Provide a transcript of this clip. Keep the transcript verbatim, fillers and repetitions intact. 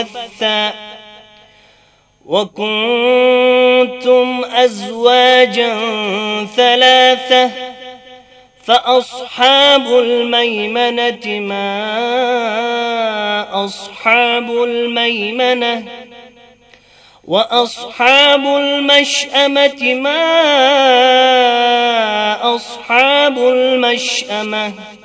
بثا وكنتم أزواجا ثلاثة فأصحاب الميمنة ما أصحاب الميمنة وأصحاب المشأمة ما أصحاب المشأمة